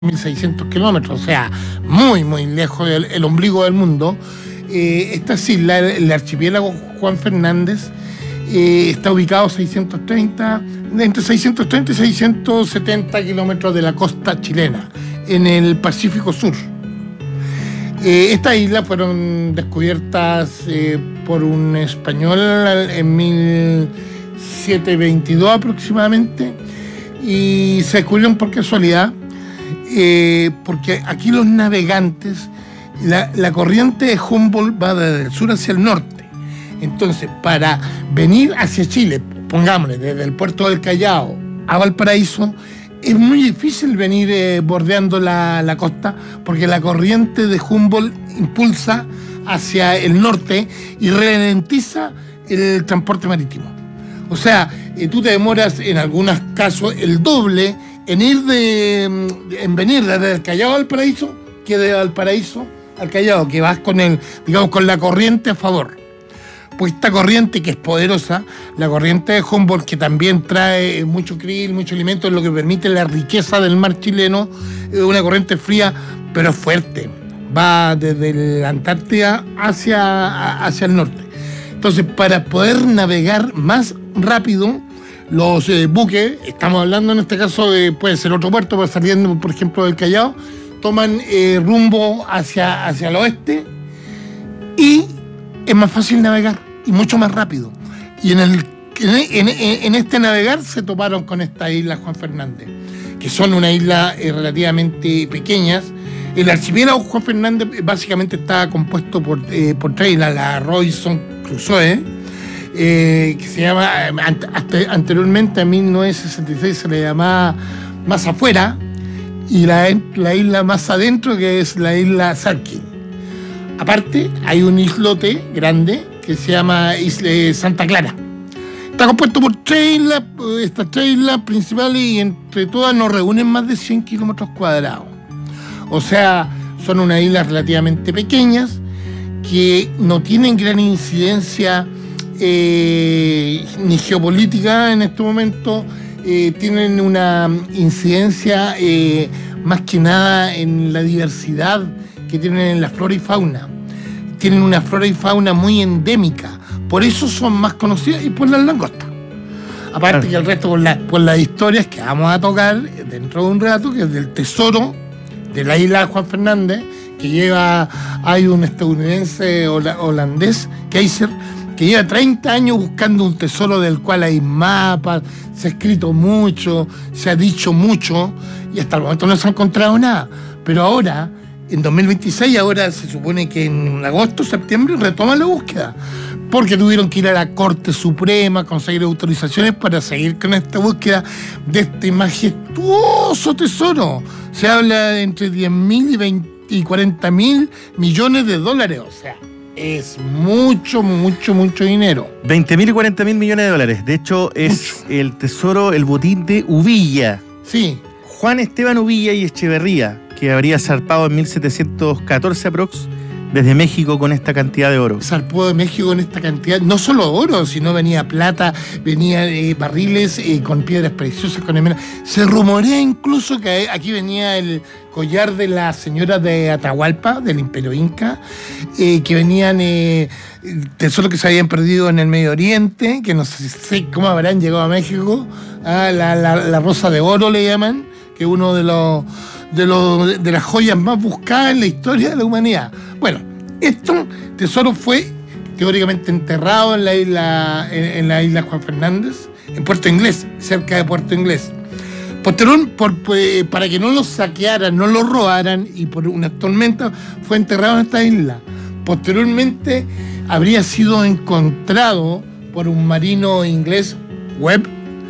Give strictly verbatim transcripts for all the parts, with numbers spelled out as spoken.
mil seiscientos kilómetros, o sea, muy, muy lejos del el ombligo del mundo. Eh, estas islas, el, el archipiélago Juan Fernández, eh, está ubicado a seiscientos treinta, entre seiscientos treinta y seiscientos setenta kilómetros de la costa chilena, en el Pacífico Sur. Eh, estas islas fueron descubiertas eh, por un español en mil setecientos veintidós aproximadamente, y se descubrieron por casualidad. Eh, porque aquí los navegantes, la, la corriente de Humboldt va desde el sur hacia el norte. Entonces, para venir hacia Chile, pongámosle, desde el puerto del Callao a Valparaíso, es muy difícil venir eh, bordeando la, la costa, porque la corriente de Humboldt impulsa hacia el norte y ralentiza el transporte marítimo. O sea, eh, tú te demoras en algunos casos el doble en ir de, en venir desde el Callao al Valparaíso, que de Valparaíso al Callao, que vas con el, digamos, con la corriente a favor. Pues esta corriente, que es poderosa, la corriente de Humboldt, que también trae mucho krill, mucho alimento, es lo que permite la riqueza del mar chileno, es una corriente fría, pero fuerte. Va desde la Antártida hacia, hacia el norte. Entonces, para poder navegar más rápido, los eh, buques, estamos hablando en este caso de, puede ser otro puerto, pero saliendo por ejemplo del Callao, toman eh, rumbo hacia, hacia el oeste, y es más fácil navegar y mucho más rápido. Y en, el, en, en, en este navegar se toparon con estas islas Juan Fernández, que son una isla eh, relativamente pequeñas. El archipiélago Juan Fernández básicamente está compuesto por, eh, por tres islas, la Robinson Crusoe, Eh, que se llama, hasta anteriormente a mil novecientos sesenta y seis se le llamaba Más Afuera, y la, la isla más adentro, que es la isla Sarkin. Aparte hay un islote grande que se llama Isla Santa Clara. Está compuesto por tres islas, estas tres islas principales, y entre todas nos reúnen más de cien kilómetros cuadrados. O sea, son unas islas relativamente pequeñas que no tienen gran incidencia Eh, ni geopolítica en este momento, eh, tienen una incidencia eh, más que nada en la diversidad que tienen en la flora y fauna. Tienen una flora y fauna muy endémica, por eso son más conocidas, y por las langostas. Aparte que el resto por, la, por las historias que vamos a tocar dentro de un rato, que es del tesoro de la isla Juan Fernández, que lleva, hay un estadounidense holandés, Kaiser, que lleva treinta años buscando un tesoro del cual hay mapas, se ha escrito mucho, se ha dicho mucho, y hasta el momento no se ha encontrado nada. Pero ahora, en dos mil veintiséis, ahora se supone que en agosto, septiembre, retoman la búsqueda, porque tuvieron que ir a la Corte Suprema, conseguir autorizaciones para seguir con esta búsqueda de este majestuoso tesoro. Se habla de entre diez mil y veinte y cuarenta mil millones de dólares, o sea, es mucho, mucho, mucho dinero. veinte mil y cuarenta mil millones de dólares. De hecho, es mucho. El tesoro, el botín de Uvilla. Sí. Juan Esteban Uvilla y Echeverría, que habría zarpado en mil setecientos catorce aprox desde México con esta cantidad de oro. Zarpó de México con esta cantidad, no solo oro, sino venía plata, venía eh, barriles eh, con piedras preciosas, con emerald. Se rumorea incluso que aquí venía el collar de la señora de Atahualpa, del Imperio Inca, eh, que venían eh, tesoros que se habían perdido en el Medio Oriente, que no sé cómo habrán llegado a México. Ah, la, la, la rosa de oro le llaman, que es uno de los de, los, de las joyas más buscadas en la historia de la humanidad. Bueno, este tesoro fue teóricamente enterrado en la isla, en, en la isla Juan Fernández, en Puerto Inglés, cerca de Puerto Inglés. Posterior, por, pues, para que no lo saquearan, no lo robaran, y por una tormenta fue enterrado en esta isla. Posteriormente habría sido encontrado por un marino inglés, Webb,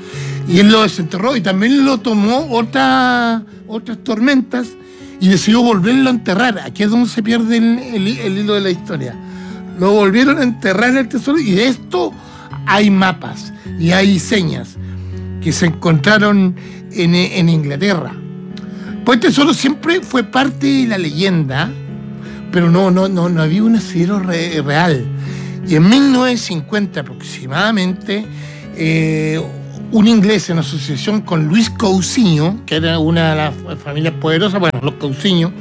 y él lo desenterró, y también lo tomó otra, otras tormentas, y decidió volverlo a enterrar. Aquí es donde se pierde el, el, el hilo de la historia. Lo volvieron a enterrar en el tesoro, y de esto hay mapas y hay señas que se encontraron en, en Inglaterra. Pues el tesoro siempre fue parte de la leyenda, pero no, no, no, no había un asidero re, real. Y en mil novecientos cincuenta aproximadamente, eh, un inglés en asociación con Luis Cousiño, que era una de las familias poderosas, bueno, los Cousiño,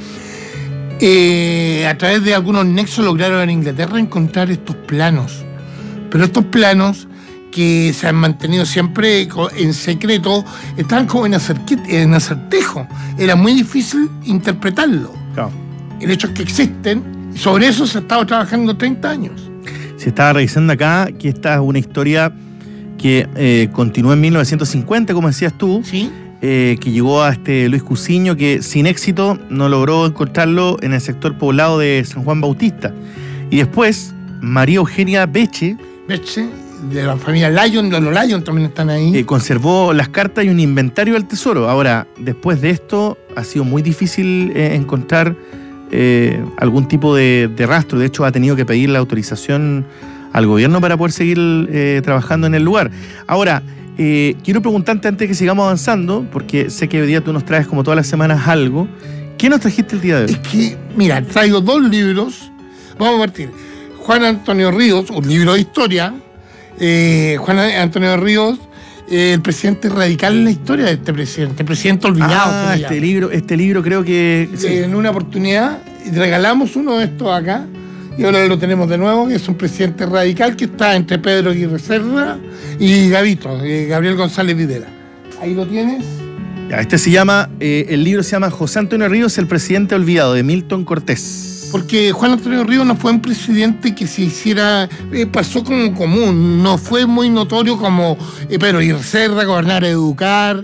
eh, a través de algunos nexos lograron en Inglaterra encontrar estos planos. Pero estos planos, que se han mantenido siempre en secreto, estaban como en, acerque- en acertejo. Era muy difícil interpretarlo. Claro. El hecho es que existen, y sobre eso se ha estado trabajando treinta años. Se estaba revisando acá que esta es una historia que eh, continuó en mil novecientos cincuenta, como decías tú, ¿Sí? eh, que llegó a este Luis Cousiño, que sin éxito no logró encontrarlo en el sector poblado de San Juan Bautista. Y después, María Eugenia Beche Beche, de la familia Lyon, los Lyon también están ahí. eh, conservó las cartas y un inventario del tesoro. Ahora, después de esto, ha sido muy difícil eh, encontrar eh, algún tipo de, de rastro. De hecho, ha tenido que pedir la autorización al gobierno para poder seguir eh, trabajando en el lugar. Ahora, eh, quiero preguntarte antes que sigamos avanzando, porque sé que hoy día tú nos traes como todas las semanas algo. ¿Qué nos trajiste el día de hoy? Es que, mira, traigo dos libros. Vamos a partir. Juan Antonio Ríos, un libro de historia. Eh, Juan Antonio Ríos, eh, el presidente radical en la historia de este presidente, el presidente olvidado. Ah, este libro, este libro creo que... sí. Eh, en una oportunidad regalamos uno de estos acá, y ahora lo tenemos de nuevo, que es un presidente radical que está entre Pedro Aguirre Cerda y Gavito, eh, Gabriel González Videla. Ahí lo tienes. Ya, este se llama, eh, el libro se llama José Antonio Ríos, el presidente olvidado, de Milton Cortés. Porque Juan Antonio Ríos no fue un presidente que se hiciera, eh, pasó como común, no fue muy notorio como eh, Pedro Aguirre Cerda, Gobernar, Educar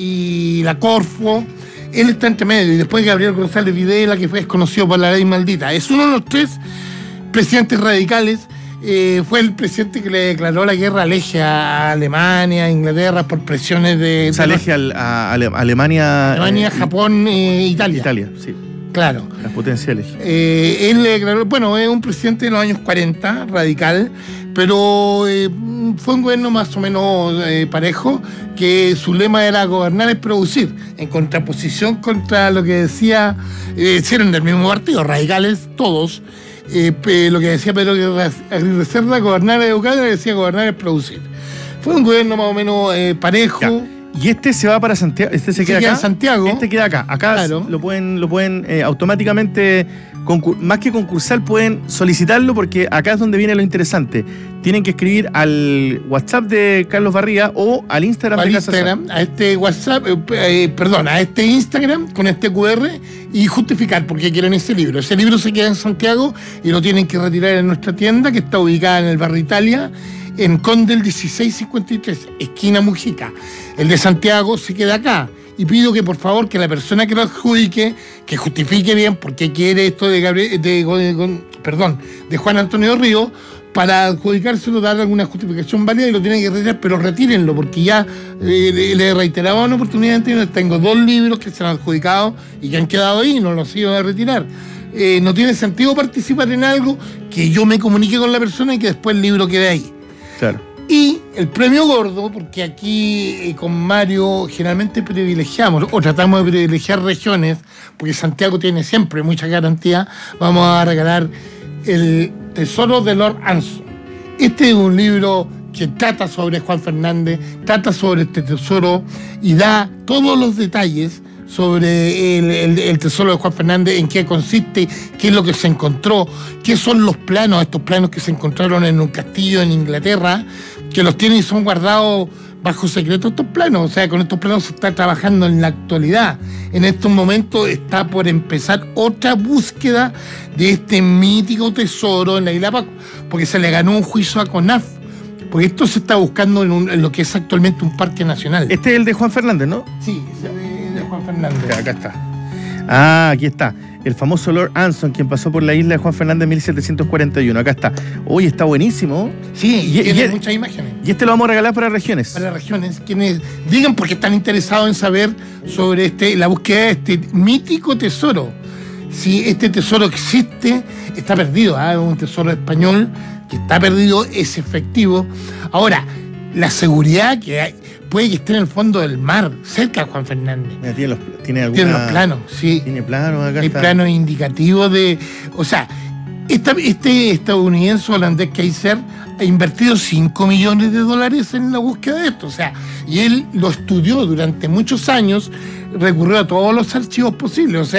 y la Corfo. Él está entre medio, y después Gabriel González Videla, que fue conocido por la ley maldita. Es uno de los tres presidentes radicales. Eh, fue el presidente que le declaró la guerra al eje a Alemania, a Inglaterra, por presiones de... O sea, de aleje al- a, Ale- Alemania... Alemania, eh, Japón, eh, Italia. Italia, sí. Claro. Las potencias eje. Eh, él le declaró, bueno, es un presidente de los años cuarenta, radical, pero eh, fue un gobierno más o menos eh, parejo, que su lema era gobernar es producir, en contraposición contra lo que decía, eh, eran del mismo partido, radicales todos, eh, pe- lo que decía Pedro Aguirre Cerda, gobernar es educar, y decía gobernar es producir. Fue un gobierno más o menos eh, parejo. Ya. Y este se va para Santiago, este se Se queda queda acá. en Santiago. Este queda acá. Acá Claro. lo pueden, lo pueden eh, automáticamente, concur- más que concursar, pueden solicitarlo, porque acá es donde viene lo interesante. Tienen que escribir al WhatsApp de Carlos Barriga o al Instagram Al de Casa Instagram, a este WhatsApp, eh, eh, perdón, a este Instagram con este cu erre y justificar por qué quieren ese libro. Ese libro se queda en Santiago y lo tienen que retirar en nuestra tienda, que está ubicada en el barrio Italia, en Condel dieciséis cincuenta y tres, esquina Mujica. El de Santiago se queda acá. Y pido que por favor que la persona que lo adjudique, que justifique bien por qué quiere esto de Gabriel, de, de- de- perdón, de Juan Antonio Ríos, para adjudicárselo, dar alguna justificación válida, y lo tienen que retirar, pero retírenlo, porque ya eh, le, le reiteraba una oportunidad anterior, tengo dos libros que se han adjudicado y que han quedado ahí, no los iban a retirar. Eh, no tiene sentido participar en algo que yo me comunique con la persona y que después el libro quede ahí. Claro. Y el premio gordo, porque aquí eh, con Mario generalmente privilegiamos o tratamos de privilegiar regiones, porque Santiago tiene siempre mucha garantía, vamos a regalar el Tesoro de Lord Anson. Este es un libro que trata sobre Juan Fernández, trata sobre este tesoro y da todos los detalles sobre el, el- el tesoro de Juan Fernández, en qué consiste, qué es lo que se encontró, qué son los planos, estos planos que se encontraron en un castillo en Inglaterra, que los tienen y son guardados bajo secreto estos planos. O sea, con estos planos se está trabajando en la actualidad. En estos momentos está por empezar otra búsqueda de este mítico tesoro en la isla Pascua, porque se le ganó un juicio a CONAF, porque esto se está buscando en, un- en lo que es actualmente un parque nacional. Este es el de Juan Fernández, ¿no? Sí, ese de, de Juan Fernández. Ya, acá está. Ah, aquí está. El famoso Lord Anson, quien pasó por la isla de Juan Fernández en mil setecientos cuarenta y uno. Acá está. Oye, está buenísimo. Sí, y, Y- tiene y- muchas imágenes. Y este lo vamos a regalar para regiones. Para regiones, quienes digan porque están interesados en saber sobre este, la búsqueda de este mítico tesoro. Si este tesoro existe, está perdido, ¿ah? Es un tesoro español que está perdido, es efectivo. Ahora, la seguridad que hay, puede que esté en el fondo del mar, cerca de Juan Fernández. Mira, tiene, los, tiene, alguna, Tiene los planos, sí. Tiene planos, acá Hay está. planos indicativos de... O sea, Esta, este estadounidense holandés Kaiser ha invertido cinco millones de dólares en la búsqueda de esto. O sea, y él lo estudió durante muchos años, recurrió a todos los archivos posibles. O sea,